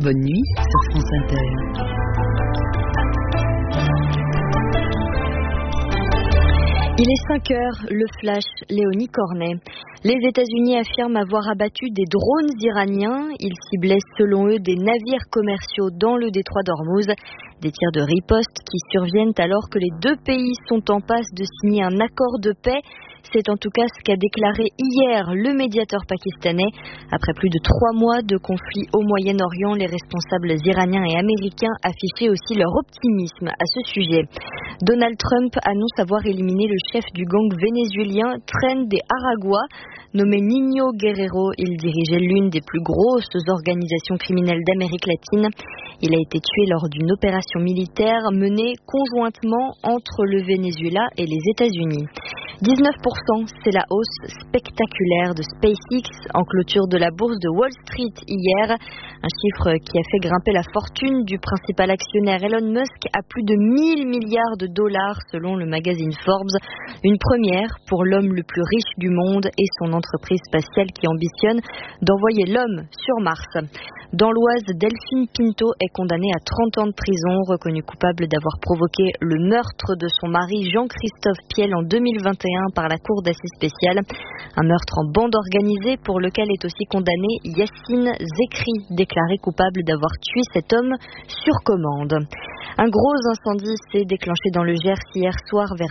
Bonne nuit sur France Inter. Il est 5 heures, le flash, Léonie Cornet. Les États-Unis affirment avoir abattu des drones iraniens. Ils ciblaient selon eux des navires commerciaux dans le détroit d'Ormuz. Des tirs de riposte qui surviennent alors que les deux pays sont en passe de signer un accord de paix. C'est en tout cas ce qu'a déclaré hier le médiateur pakistanais. Après plus de 3 mois de conflit au Moyen-Orient, les responsables iraniens et américains affichaient aussi leur optimisme à ce sujet. Donald Trump annonce avoir éliminé le chef du gang vénézuélien Tren de Aragua. Nommé Niño Guerrero, il dirigeait l'une des plus grosses organisations criminelles d'Amérique latine. Il a été tué lors d'une opération militaire menée conjointement entre le Venezuela et les États-Unis. 19%, c'est la hausse spectaculaire de SpaceX en clôture de la bourse de Wall Street hier. Un chiffre qui a fait grimper la fortune du principal actionnaire Elon Musk à plus de 1000 milliards de dollars selon le magazine Forbes. Une première pour l'homme le plus riche du monde et son entreprise spatiale qui ambitionne d'envoyer l'homme sur Mars. Dans l'Oise, Delphine Pinto est condamnée à 30 ans de prison, reconnue coupable d'avoir provoqué le meurtre de son mari Jean-Christophe Piel en 2021 par la Cour d'assises spéciale. Un meurtre en bande organisée pour lequel est aussi condamné Yacine Zekri, déclaré coupable d'avoir tué cet homme sur commande. Un gros incendie s'est déclenché dans le Gers hier soir vers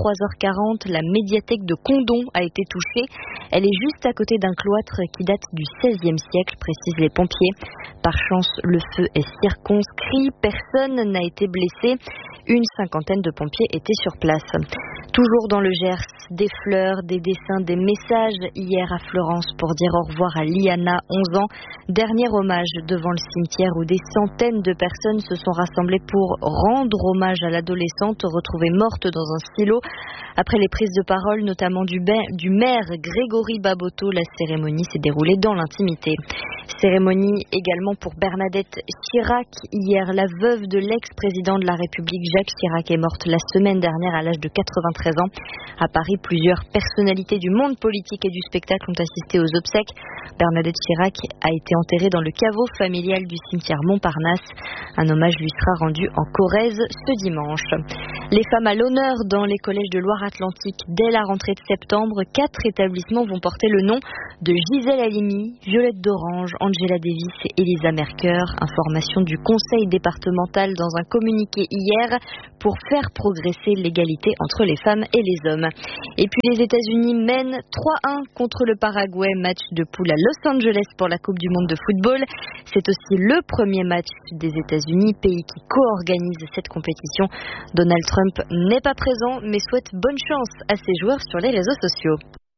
23h40. La médiathèque de Condom a été touchée. Elle est juste à côté d'un cloître qui date du XVIe siècle, précisent les pompiers. Par chance, le feu est circonscrit. Personne n'a été blessé. Une cinquantaine de pompiers étaient sur place. Toujours dans le Gers, des fleurs, des dessins, des messages hier à Florence pour dire au revoir à Liana, 11 ans. Dernier hommage devant le cimetière où des centaines de personnes se sont rassemblées pour rendre hommage à l'adolescente retrouvée morte dans un silo. Après les prises de parole, notamment du maire Grégory Baboto, la cérémonie s'est déroulée dans l'intimité. Cérémonie également pour Bernadette Chirac. Hier, la veuve de l'ex-président de la République, Jacques Chirac, est morte la semaine dernière à l'âge de 93 ans. À Paris, plusieurs personnalités du monde politique et du spectacle ont assisté aux obsèques. Bernadette Chirac a été enterrée dans le caveau familial du cimetière Montparnasse. Un hommage lui sera rendu en Corrèze ce dimanche. Les femmes à l'honneur dans les collèges de Loire-Atlantique. Dès la rentrée de septembre, 4 établissements vont porter le nom de Gisèle Halimi, Violette d'Orange, Angela Davis et Elisa Mercœur. Information du conseil départemental dans un communiqué hier pour faire progresser l'égalité entre les femmes et les hommes. Et puis les États-Unis mènent 3-1 contre le Paraguay, match de poule à Los Angeles pour la Coupe du Monde de football. C'est aussi le premier match des États-Unis, pays qui co-organise cette compétition. Donald Trump n'est pas présent mais souhaite bonne chance à ses joueurs sur les réseaux sociaux.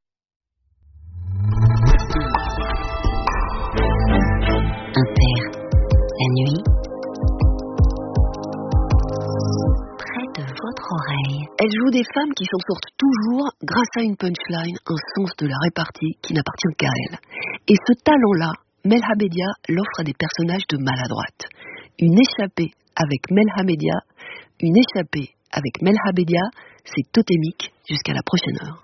Inter, la nuit, près de votre oreille. Elle joue des femmes qui s'en sortent toujours grâce à une punchline, un sens de la répartie qui n'appartient qu'à elle. Et ce talent-là, Melha Bedia l'offre à des personnages de maladroite. Une échappée avec Melha Bedia, c'est totémique jusqu'à la prochaine heure.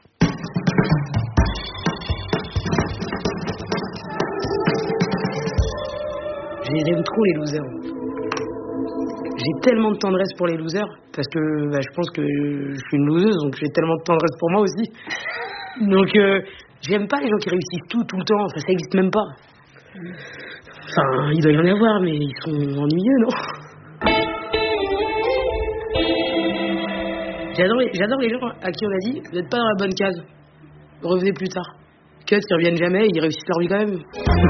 J'aime trop les losers. J'ai tellement de tendresse pour les losers parce que je pense que je suis une loseuse, donc j'ai tellement de tendresse pour moi aussi. Donc j'aime pas les gens qui réussissent tout le temps, ça existe même pas. Enfin, il doit y en avoir, mais ils sont ennuyeux, non? J'adore les gens à qui on a dit vous n'êtes pas dans la bonne case, revenez plus tard. Cut, ils reviennent jamais, ils réussissent leur vie quand même.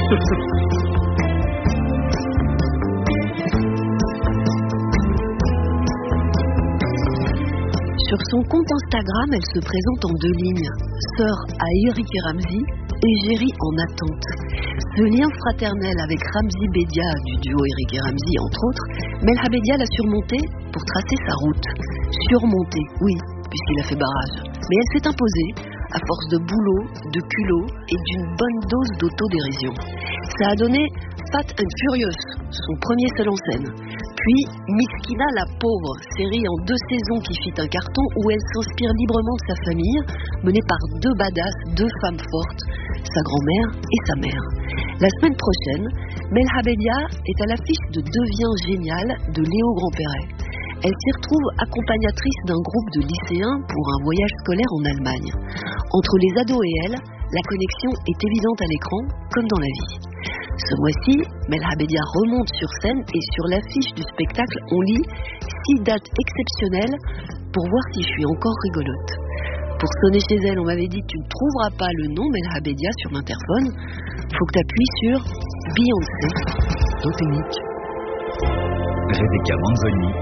Sur son compte Instagram, elle se présente en 2 lignes. Sœur à Eric et Ramzy, égérie en attente. Ce lien fraternel avec Ramzy Bedia du duo Eric et Ramzy, entre autres, Melha Bedia l'a surmonté pour tracer sa route. Surmonté, oui, puisqu'il a fait barrage. Mais elle s'est imposée à force de boulot, de culot et d'une bonne dose d'autodérision. Ça a donné Fat and Furious, son premier seul en scène. Puis Miskina la pauvre, série en 2 saisons qui fit un carton où elle s'inspire librement de sa famille, menée par 2 badass, 2 femmes fortes, sa grand-mère et sa mère. La semaine prochaine, Melha Bedia est à l'affiche de Deviens génial de Léo Grandperret. Elle s'y retrouve accompagnatrice d'un groupe de lycéens pour un voyage scolaire en Allemagne. Entre les ados et elle, la connexion est évidente à l'écran comme dans la vie. Ce mois-ci, Melha Bedia remonte sur scène et sur l'affiche du spectacle, on lit 6 dates exceptionnelles pour voir si je suis encore rigolote. Pour sonner chez elle, on m'avait dit tu ne trouveras pas le nom Melha Bedia sur l'interphone. Faut que tu appuies sur Beyoncé. Totemic. Rebecca Manzoni.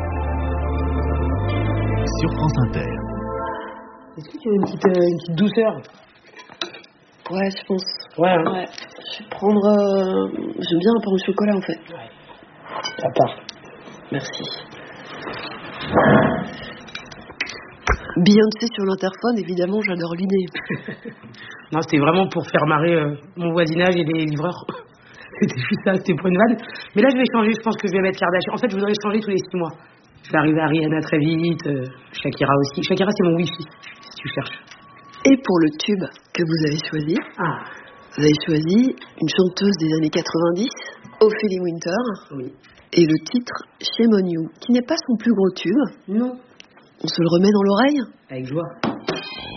Sur France Inter. Est-ce que tu as une petite douceur? Ouais, je pense. Ouais. Ouais. Je vais prendre. J'aime bien un pain au chocolat en fait. Ouais. À part. Merci. Beyoncé sur l'interphone, évidemment, j'adore l'idée. Non, c'était vraiment pour faire marrer mon voisinage et les livreurs. C'était juste ça, c'était pour une vanne. Mais là, je vais changer, je pense que je vais mettre Kardashian. En fait, je voudrais changer tous les 6 mois. Je vais arriver à Rihanna très vite, Shakira aussi. Shakira, c'est mon wifi, si tu cherches. Et pour le tube que vous avez choisi, vous avez choisi une chanteuse des années 90, Ophélie Winter. Oui. Et le titre, Shame on You, qui n'est pas son plus gros tube. Non. On se le remet dans l'oreille ? Avec joie.